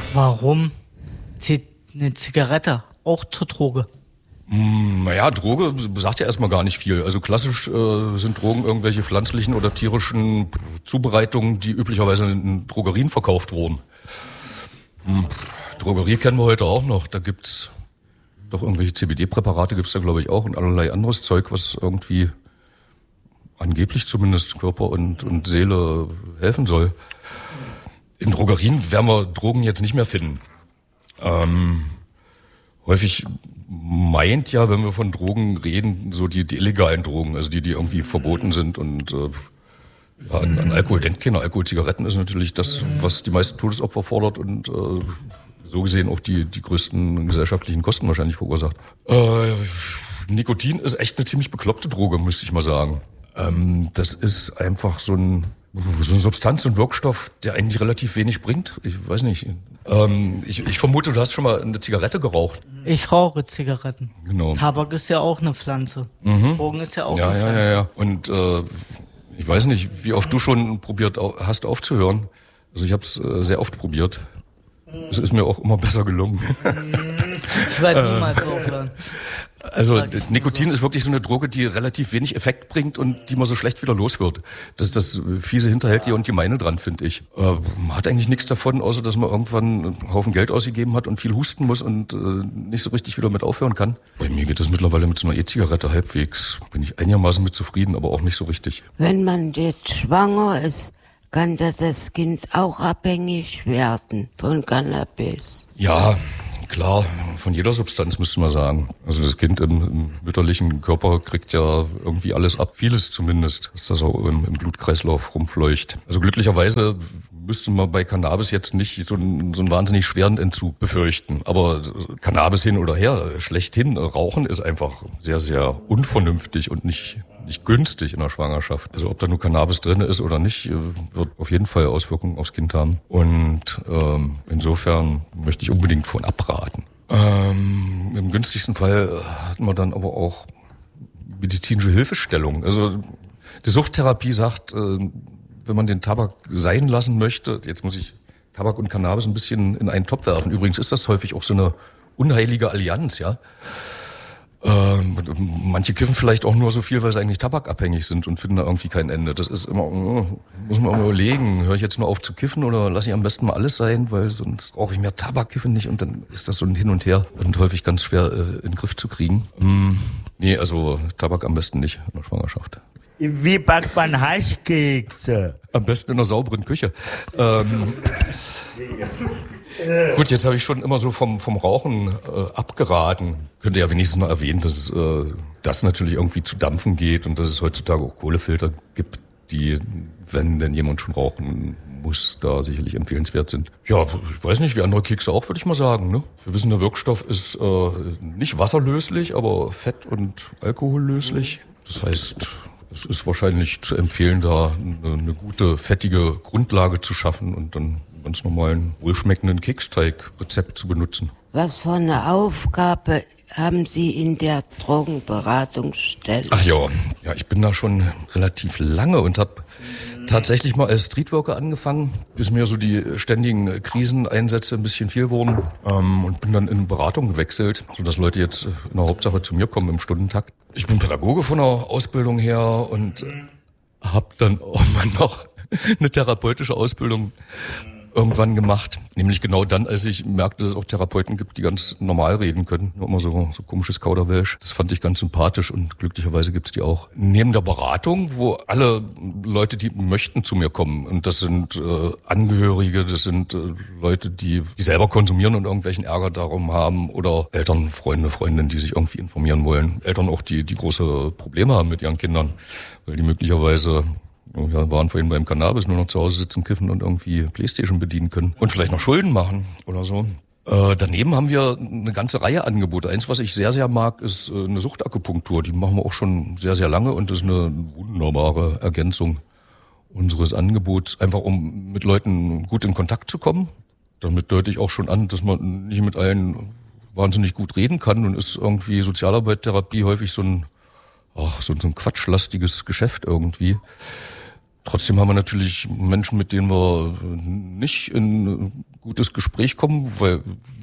Warum zählt eine Zigarette auch zur Droge? Naja, Droge sagt ja erstmal gar nicht viel. Also klassisch sind Drogen irgendwelche pflanzlichen oder tierischen Zubereitungen, die üblicherweise in Drogerien verkauft wurden. Drogerie kennen wir heute auch noch. Da gibt's doch irgendwelche CBD-Präparate, gibt's da glaube ich auch und allerlei anderes Zeug, was irgendwie angeblich zumindest Körper und Seele helfen soll. In Drogerien werden wir Drogen jetzt nicht mehr finden. Häufig meint ja, wenn wir von Drogen reden, so die illegalen Drogen, also die irgendwie verboten sind und an Alkohol denkt keiner. Alkohol, Zigaretten ist natürlich das, was die meisten Todesopfer fordert und so gesehen auch die größten gesellschaftlichen Kosten wahrscheinlich verursacht. Nikotin ist echt eine ziemlich bekloppte Droge, müsste ich mal sagen. Das ist einfach so eine Substanz und Wirkstoff, der eigentlich relativ wenig bringt. Ich weiß nicht. Ich vermute, du hast schon mal eine Zigarette geraucht. Ich rauche Zigaretten. Genau. Tabak ist ja auch eine Pflanze. Drogen ist ja auch eine Pflanze. Ja. Und ich weiß nicht, wie oft du schon probiert hast aufzuhören. Also ich habe es sehr oft probiert. Es ist mir auch immer besser gelungen. Ich werde niemals aufhören. Also Nikotin ist wirklich so eine Droge, die relativ wenig Effekt bringt und die man so schlecht wieder los wird. Das ist das fiese Hinterhältige und Gemeine dran, finde ich. Man hat eigentlich nichts davon, außer dass man irgendwann einen Haufen Geld ausgegeben hat und viel husten muss und nicht so richtig wieder mit aufhören kann. Bei mir geht das mittlerweile mit so einer E-Zigarette halbwegs. Bin ich einigermaßen mit zufrieden, aber auch nicht so richtig. Wenn man jetzt schwanger ist, kann das Kind auch abhängig werden von Cannabis? Ja, klar, von jeder Substanz müsste man sagen. Also das Kind im mütterlichen Körper kriegt ja irgendwie alles ab, vieles zumindest, dass das auch im Blutkreislauf rumfleucht. Also glücklicherweise müsste man bei Cannabis jetzt nicht so einen wahnsinnig schweren Entzug befürchten. Aber Cannabis hin oder her, schlechthin, Rauchen ist einfach sehr, sehr unvernünftig und nicht günstig in der Schwangerschaft. Also ob da nur Cannabis drin ist oder nicht, wird auf jeden Fall Auswirkungen aufs Kind haben. Und insofern möchte ich unbedingt von abraten. Im günstigsten Fall hat man dann aber auch medizinische Hilfestellung. Also die Suchttherapie sagt, wenn man den Tabak sein lassen möchte, jetzt muss ich Tabak und Cannabis ein bisschen in einen Topf werfen. Übrigens ist das häufig auch so eine unheilige Allianz, ja. Manche kiffen vielleicht auch nur so viel, weil sie eigentlich tabakabhängig sind und finden da irgendwie kein Ende. Das ist immer, muss man immer überlegen, höre ich jetzt nur auf zu kiffen oder lasse ich am besten mal alles sein, weil sonst brauche ich mehr Tabak, kiffe nicht und dann ist das so ein Hin und Her und häufig ganz schwer in den Griff zu kriegen. Nee, also Tabak am besten nicht in der Schwangerschaft. Wie backt man Haschkekse? Am besten in einer sauberen Küche. Gut, jetzt habe ich schon immer so vom Rauchen abgeraten. Könnte ja wenigstens mal erwähnen, dass das natürlich irgendwie zu dampfen geht und dass es heutzutage auch Kohlefilter gibt, die, wenn denn jemand schon rauchen muss, da sicherlich empfehlenswert sind. Ja, ich weiß nicht, wie andere Kekse auch, würde ich mal sagen. Ne? Wir wissen, der Wirkstoff ist nicht wasserlöslich, aber fett- und alkohollöslich. Das heißt, es ist wahrscheinlich zu empfehlen, da eine gute, fettige Grundlage zu schaffen und dann ganz normalen, wohlschmeckenden Keksteig-Rezept zu benutzen. Was für eine Aufgabe haben Sie in der Drogenberatungsstelle? Ach ja, ich bin da schon relativ lange und habe tatsächlich mal als Streetworker angefangen, bis mir so die ständigen Kriseneinsätze ein bisschen viel wurden und bin dann in Beratung gewechselt, sodass Leute jetzt in der Hauptsache zu mir kommen im Stundentakt. Ich bin Pädagoge von der Ausbildung her und habe dann auch mal noch eine therapeutische Ausbildung irgendwann gemacht. Nämlich genau dann, als ich merkte, dass es auch Therapeuten gibt, die ganz normal reden können. Nur immer so komisches Kauderwelsch. Das fand ich ganz sympathisch und glücklicherweise gibt's die auch. Neben der Beratung, wo alle Leute, die möchten, zu mir kommen. Und das sind Angehörige, das sind Leute, die selber konsumieren und irgendwelchen Ärger darum haben. Oder Eltern, Freunde, Freundinnen, die sich irgendwie informieren wollen. Eltern auch, die große Probleme haben mit ihren Kindern, weil die möglicherweise waren vorhin beim Cannabis, nur noch zu Hause sitzen, kiffen und irgendwie Playstation bedienen können. Und vielleicht noch Schulden machen oder so. Daneben haben wir eine ganze Reihe Angebote. Eins, was ich sehr, sehr mag, ist eine Suchtakupunktur. Die machen wir auch schon sehr, sehr lange und das ist eine wunderbare Ergänzung unseres Angebots. Einfach um mit Leuten gut in Kontakt zu kommen. Damit deute ich auch schon an, dass man nicht mit allen wahnsinnig gut reden kann und ist irgendwie Sozialarbeit, Therapie häufig so ein quatschlastiges Geschäft irgendwie. Trotzdem haben wir natürlich Menschen, mit denen wir nicht in gutes Gespräch kommen, weil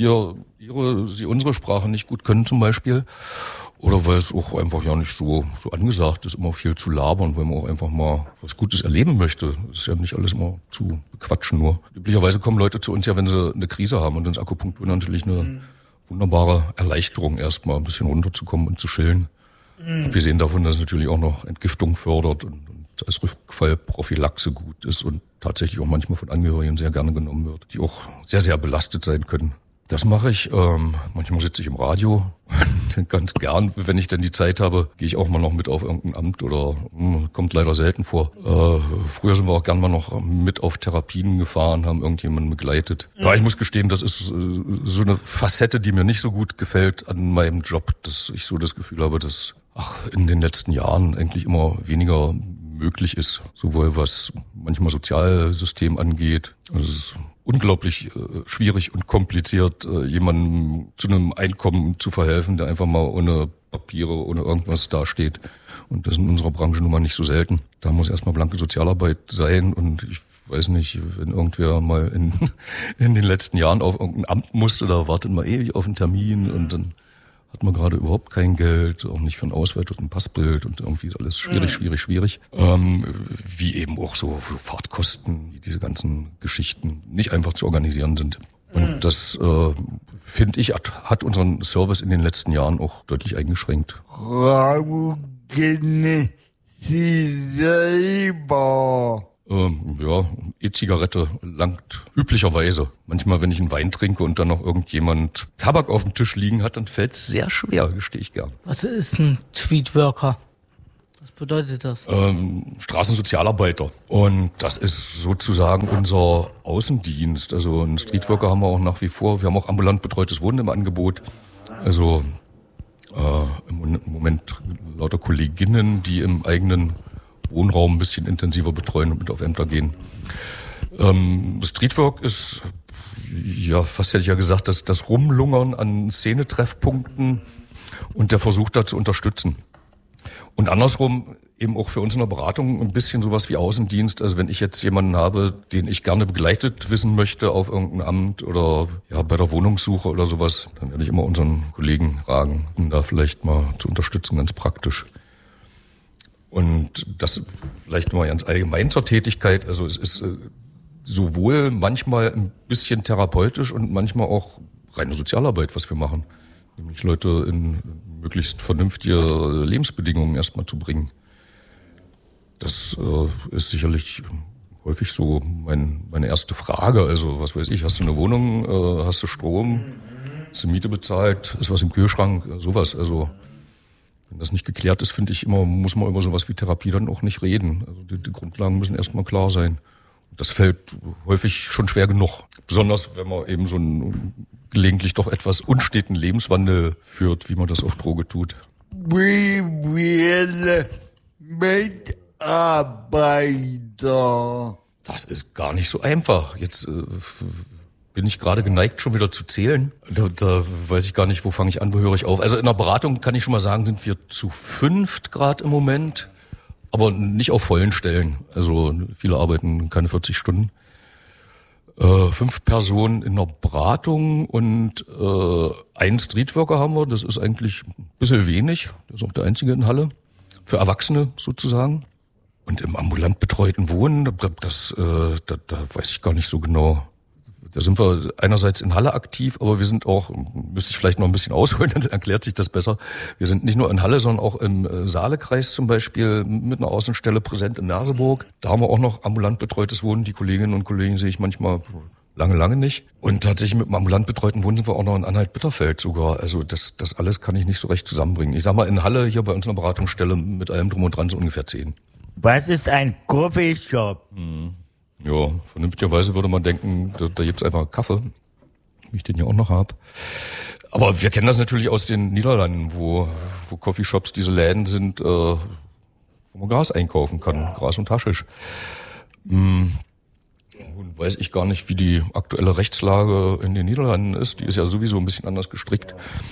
sie unsere Sprache nicht gut können zum Beispiel. Oder weil es auch einfach ja nicht so angesagt ist, immer viel zu labern, weil man auch einfach mal was Gutes erleben möchte. Das ist ja nicht alles immer zu bequatschen nur. Üblicherweise kommen Leute zu uns ja, wenn sie eine Krise haben, und dann ist Akupunktur natürlich eine wunderbare Erleichterung, erstmal ein bisschen runterzukommen und zu chillen. Abgesehen davon, dass es natürlich auch noch Entgiftung fördert und als Rückfallprophylaxe gut ist und tatsächlich auch manchmal von Angehörigen sehr gerne genommen wird, die auch sehr, sehr belastet sein können. Das mache ich. Manchmal sitze ich im Radio und ganz gern, wenn ich dann die Zeit habe, gehe ich auch mal noch mit auf irgendein Amt oder kommt leider selten vor. Früher sind wir auch gern mal noch mit auf Therapien gefahren, haben irgendjemanden begleitet. Ja, ich muss gestehen, das ist so eine Facette, die mir nicht so gut gefällt an meinem Job, dass ich so das Gefühl habe, dass in den letzten Jahren eigentlich immer weniger möglich ist, sowohl was manchmal Sozialsystem angeht. Also es ist unglaublich schwierig und kompliziert, jemandem zu einem Einkommen zu verhelfen, der einfach mal ohne Papiere, ohne irgendwas dasteht. Und das ist in unserer Branche nun mal nicht so selten. Da muss erstmal blanke Sozialarbeit sein, und ich weiß nicht, wenn irgendwer mal in den letzten Jahren auf irgendein Amt musste, da wartet man ewig auf einen Termin, und dann hat man gerade überhaupt kein Geld, auch nicht für ein Ausweis und ein Passbild, und irgendwie ist alles schwierig. Wie eben auch so Fahrtkosten, wie diese ganzen Geschichten nicht einfach zu organisieren sind. Und das, finde ich, hat unseren Service in den letzten Jahren auch deutlich eingeschränkt. Rauchen Sie selber? Ja, E-Zigarette langt üblicherweise. Manchmal, wenn ich einen Wein trinke und dann noch irgendjemand Tabak auf dem Tisch liegen hat, dann fällt es sehr schwer, gestehe ich gern. Was ist ein Streetworker? Was bedeutet das? Straßensozialarbeiter. Und das ist sozusagen unser Außendienst. Also einen Streetworker haben wir auch nach wie vor. Wir haben auch ambulant betreutes Wohnen im Angebot. Also im Moment lauter Kolleginnen, die im eigenen Wohnraum ein bisschen intensiver betreuen und mit auf Ämter gehen. Streetwork ist, ja, fast hätte ich ja gesagt, das Rumlungern an Szenetreffpunkten und der Versuch, da zu unterstützen. Und andersrum eben auch für uns in der Beratung ein bisschen sowas wie Außendienst. Also wenn ich jetzt jemanden habe, den ich gerne begleitet wissen möchte auf irgendein Amt oder ja bei der Wohnungssuche oder sowas, dann werde ich immer unseren Kollegen fragen, um da vielleicht mal zu unterstützen, ganz praktisch. Und das vielleicht mal ganz allgemein zur Tätigkeit. Also es ist sowohl manchmal ein bisschen therapeutisch und manchmal auch reine Sozialarbeit, was wir machen. Nämlich Leute in möglichst vernünftige Lebensbedingungen erstmal zu bringen. Das ist sicherlich häufig so meine erste Frage. Also was weiß ich, hast du eine Wohnung, hast du Strom, hast du Miete bezahlt, ist was im Kühlschrank, sowas. Also wenn das nicht geklärt ist, finde ich immer, muss man über sowas wie Therapie dann auch nicht reden. Also die Grundlagen müssen erstmal klar sein. Und das fällt häufig schon schwer genug. Besonders wenn man eben so einen gelegentlich doch etwas unsteten Lebenswandel führt, wie man das auf Droge tut. Wie viele Mitarbeiter? Das ist gar nicht so einfach. Jetzt bin ich gerade geneigt, schon wieder zu zählen. Da weiß ich gar nicht, wo fange ich an, wo höre ich auf. Also in der Beratung kann ich schon mal sagen, sind wir zu 5 gerade im Moment, aber nicht auf vollen Stellen. Also viele arbeiten keine 40 Stunden. 5 Personen in der Beratung und einen Streetworker haben wir. Das ist eigentlich ein bisschen wenig. Das ist auch der einzige in Halle. Für Erwachsene sozusagen. Und im ambulant betreuten Wohnen, da weiß ich gar nicht so genau. Da sind wir einerseits in Halle aktiv, aber wir sind auch, müsste ich vielleicht noch ein bisschen ausholen, dann erklärt sich das besser. Wir sind nicht nur in Halle, sondern auch im Saalekreis zum Beispiel mit einer Außenstelle präsent in Merseburg. Da haben wir auch noch ambulant betreutes Wohnen. Die Kolleginnen und Kollegen sehe ich manchmal lange nicht. Und tatsächlich mit dem ambulant betreuten Wohnen sind wir auch noch in Anhalt-Bitterfeld sogar. Also das alles kann ich nicht so recht zusammenbringen. Ich sag mal, in Halle hier bei uns in der Beratungsstelle mit allem drum und dran so ungefähr 10. Was ist ein Coffeeshop? Ja, vernünftigerweise würde man denken, da gibt's einfach Kaffee, wie ich den ja auch noch habe. Aber wir kennen das natürlich aus den Niederlanden, wo Coffeeshops diese Läden sind, wo man Gras einkaufen kann, Gras und Haschisch. Nun weiß ich gar nicht, wie die aktuelle Rechtslage in den Niederlanden ist. Die ist ja sowieso ein bisschen anders gestrickt.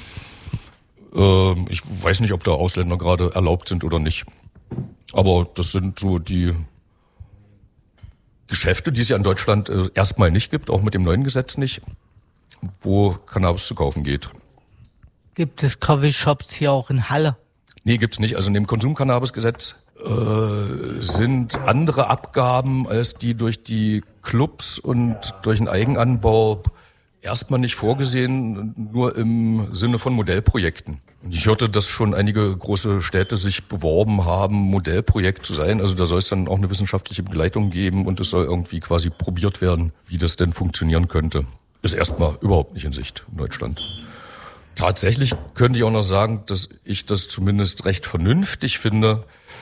Ich weiß nicht, ob da Ausländer gerade erlaubt sind oder nicht. Aber das sind so die Geschäfte, die es ja in Deutschland erstmal nicht gibt, auch mit dem neuen Gesetz nicht, wo Cannabis zu kaufen geht. Gibt es Coffeeshops hier auch in Halle? Nee, gibt's nicht. Also in dem Konsumcannabisgesetz sind andere Abgaben als die durch die Clubs und durch den Eigenanbau erstmal nicht vorgesehen, nur im Sinne von Modellprojekten. Und ich hörte, dass schon einige große Städte sich beworben haben, Modellprojekt zu sein. Also da soll es dann auch eine wissenschaftliche Begleitung geben und es soll irgendwie quasi probiert werden, wie das denn funktionieren könnte. Ist erstmal überhaupt nicht in Sicht in Deutschland. Tatsächlich könnte ich auch noch sagen, dass ich das zumindest recht vernünftig finde,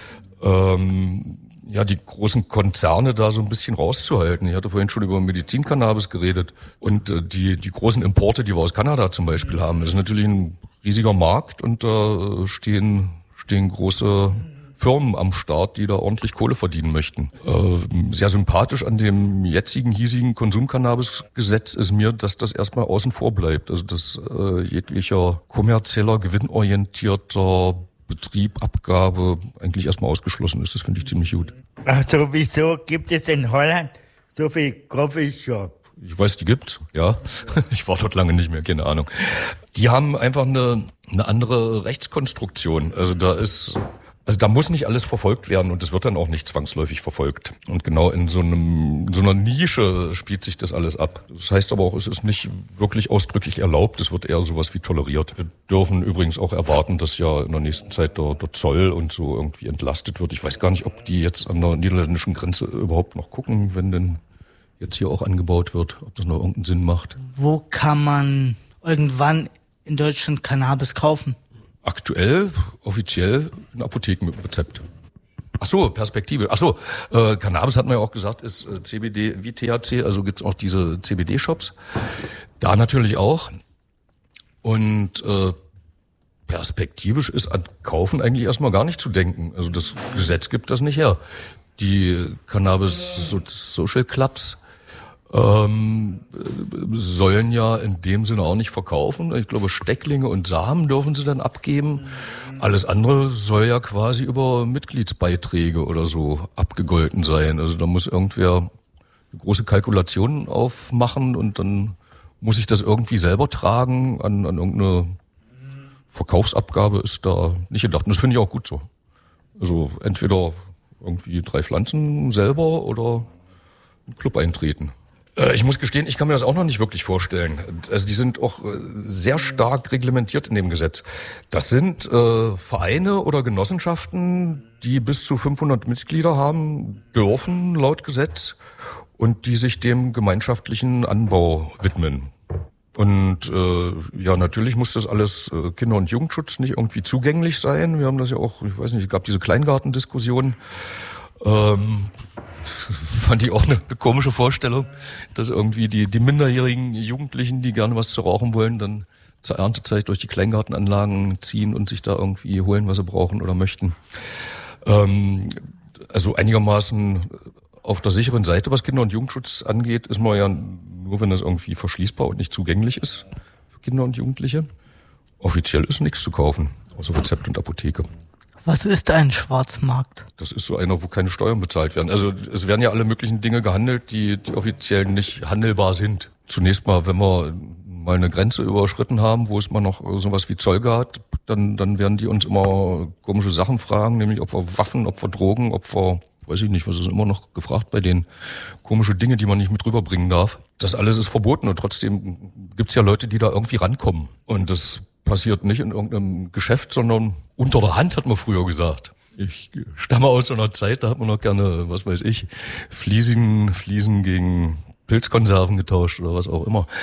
die großen Konzerne da so ein bisschen rauszuhalten. Ich hatte vorhin schon über Medizincannabis geredet und die großen Importe, die wir aus Kanada zum Beispiel haben, ist natürlich ein riesiger Markt und da stehen große Firmen am Start, die da ordentlich Kohle verdienen möchten. Sehr sympathisch an dem jetzigen hiesigen Konsumcannabisgesetz ist mir, dass das erstmal außen vor bleibt. Also dass jeglicher kommerzieller, gewinnorientierter Betrieb, Abgabe eigentlich erstmal ausgeschlossen ist. Das finde ich ziemlich gut. Also wieso gibt es in Holland so viel Coffeeshop? Ich weiß, die gibt's, ja. Ich war dort lange nicht mehr, keine Ahnung. Die haben einfach eine andere Rechtskonstruktion. Also da muss nicht alles verfolgt werden und es wird dann auch nicht zwangsläufig verfolgt. Und genau in so einer Nische spielt sich das alles ab. Das heißt aber auch, es ist nicht wirklich ausdrücklich erlaubt. Es wird eher sowas wie toleriert. Wir dürfen übrigens auch erwarten, dass ja in der nächsten Zeit der Zoll und so irgendwie entlastet wird. Ich weiß gar nicht, ob die jetzt an der niederländischen Grenze überhaupt noch gucken, wenn denn jetzt hier auch angebaut wird, ob das noch irgendeinen Sinn macht. Wo kann man irgendwann in Deutschland Cannabis kaufen? Aktuell, offiziell in Apotheken mit Rezept. Ach so, Perspektive. Ach so, Cannabis hat man ja auch gesagt, ist CBD wie THC, also gibt's auch diese CBD-Shops. Da natürlich auch. Und perspektivisch ist an Kaufen eigentlich erstmal gar nicht zu denken. Also das Gesetz gibt das nicht her. Die Cannabis-Social Clubs sollen ja in dem Sinne auch nicht verkaufen. Ich glaube, Stecklinge und Samen dürfen sie dann abgeben. Alles andere soll ja quasi über Mitgliedsbeiträge oder so abgegolten sein. Also da muss irgendwer eine große Kalkulation aufmachen und dann muss ich das irgendwie selber tragen. An irgendeine Verkaufsabgabe ist da nicht gedacht. Und das finde ich auch gut so. Also entweder irgendwie 3 Pflanzen selber oder einen Club eintreten. Ich muss gestehen, ich kann mir das auch noch nicht wirklich vorstellen. Also die sind auch sehr stark reglementiert in dem Gesetz. Das sind Vereine oder Genossenschaften, die bis zu 500 Mitglieder haben dürfen laut Gesetz und die sich dem gemeinschaftlichen Anbau widmen. Und natürlich muss das alles Kinder- und Jugendschutz nicht irgendwie zugänglich sein. Wir haben das ja auch, ich weiß nicht, es gab diese Kleingartendiskussion. Fand ich auch eine komische Vorstellung, dass irgendwie die minderjährigen Jugendlichen, die gerne was zu rauchen wollen, dann zur Erntezeit durch die Kleingartenanlagen ziehen und sich da irgendwie holen, was sie brauchen oder möchten. Also einigermaßen auf der sicheren Seite, was Kinder- und Jugendschutz angeht, ist man ja nur, wenn das irgendwie verschließbar und nicht zugänglich ist für Kinder und Jugendliche. Offiziell ist nichts zu kaufen, außer Rezept und Apotheke. Was ist ein Schwarzmarkt? Das ist so einer, wo keine Steuern bezahlt werden. Also es werden ja alle möglichen Dinge gehandelt, die offiziell nicht handelbar sind. Zunächst mal, wenn wir mal eine Grenze überschritten haben, wo es mal noch sowas wie Zoll gab, dann werden die uns immer komische Sachen fragen, nämlich ob wir Waffen, ob wir Drogen, ob wir, weiß ich nicht, was ist immer noch gefragt bei denen, komische Dinge, die man nicht mit rüberbringen darf. Das alles ist verboten und trotzdem gibt's ja Leute, die da irgendwie rankommen. Und das passiert nicht in irgendeinem Geschäft, sondern unter der Hand, hat man früher gesagt. Ich stamme aus so einer Zeit, da hat man noch gerne, was weiß ich, Fliesen gegen Pilzkonserven getauscht oder was auch immer.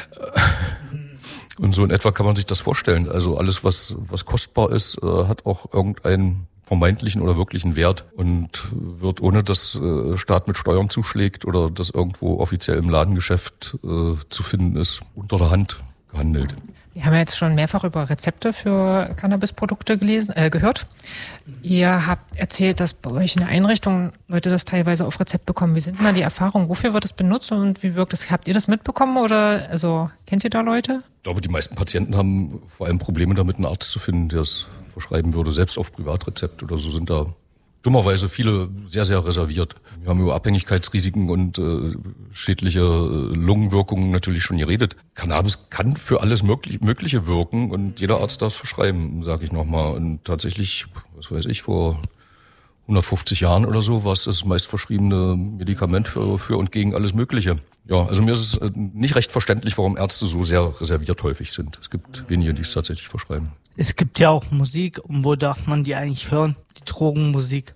Und so in etwa kann man sich das vorstellen. Also alles, was kostbar ist, hat auch irgendeinen vermeintlichen oder wirklichen Wert und wird, ohne dass Staat mit Steuern zuschlägt oder das irgendwo offiziell im Ladengeschäft zu finden ist, unter der Hand gehandelt. Wir haben ja jetzt schon mehrfach über Rezepte für Cannabisprodukte gehört. Ihr habt erzählt, dass bei euch in der Einrichtung Leute das teilweise auf Rezept bekommen. Wie sind denn da die Erfahrungen? Wofür wird das benutzt und wie wirkt das? Habt ihr das mitbekommen oder kennt ihr da Leute? Ich glaube, die meisten Patienten haben vor allem Probleme damit, einen Arzt zu finden, der es verschreiben würde. Selbst auf Privatrezept oder so sind da dummerweise viele sehr, sehr reserviert. Wir haben über Abhängigkeitsrisiken und schädliche Lungenwirkungen natürlich schon geredet. Cannabis kann für alles Mögliche wirken und jeder Arzt darf es verschreiben, sage ich nochmal. Und tatsächlich, was weiß ich, vor 150 Jahren oder so war es das meistverschriebene Medikament für und gegen alles Mögliche. Ja, also mir ist es nicht recht verständlich, warum Ärzte so sehr reserviert häufig sind. Es gibt wenige, die es tatsächlich verschreiben. Es gibt ja auch Musik, und wo darf man die eigentlich hören? Die Drogenmusik.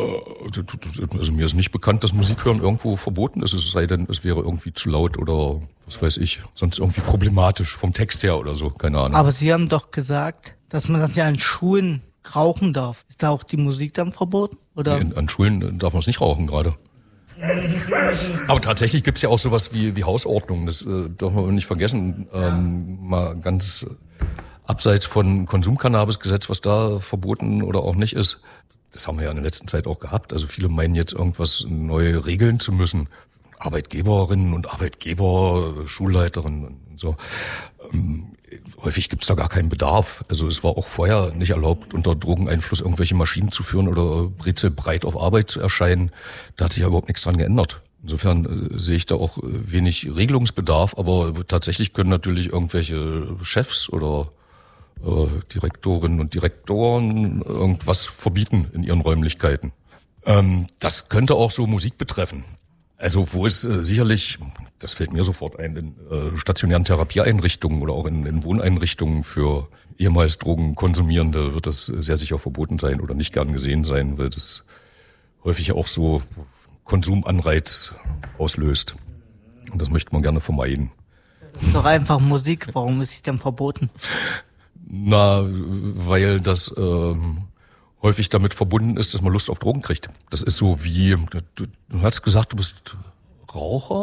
Also mir ist nicht bekannt, dass Musik hören irgendwo verboten ist, es sei denn, es wäre irgendwie zu laut oder was weiß ich, sonst irgendwie problematisch vom Text her oder so, keine Ahnung. Aber Sie haben doch gesagt, dass man das ja an Schulen rauchen darf. Ist da auch die Musik dann verboten? Oder? Nee, an Schulen darf man es nicht rauchen gerade. Aber tatsächlich gibt's ja auch sowas wie Hausordnung, das darf man nicht vergessen. Mal ganz abseits von Konsumcannabisgesetz, was da verboten oder auch nicht ist, das haben wir ja in der letzten Zeit auch gehabt. Also viele meinen jetzt irgendwas neu regeln zu müssen. Arbeitgeberinnen und Arbeitgeber, Schulleiterinnen und so. Häufig gibt's da gar keinen Bedarf. Also es war auch vorher nicht erlaubt, unter Drogeneinfluss irgendwelche Maschinen zu führen oder brezelbreit auf Arbeit zu erscheinen. Da hat sich ja überhaupt nichts dran geändert. Insofern sehe ich da auch wenig Regelungsbedarf, aber tatsächlich können natürlich irgendwelche Chefs oder Direktorinnen und Direktoren irgendwas verbieten in ihren Räumlichkeiten. Das könnte auch so Musik betreffen. Also wo es sicherlich, das fällt mir sofort ein, in stationären Therapieeinrichtungen oder auch in Wohneinrichtungen für ehemals Drogenkonsumierende wird das sehr sicher verboten sein oder nicht gern gesehen sein, weil das häufig auch so Konsumanreiz auslöst. Und das möchte man gerne vermeiden. Das ist doch einfach Musik. Warum ist sie denn verboten? Na, weil das häufig damit verbunden ist, dass man Lust auf Drogen kriegt. Das ist so wie, du hast gesagt, du bist Raucher?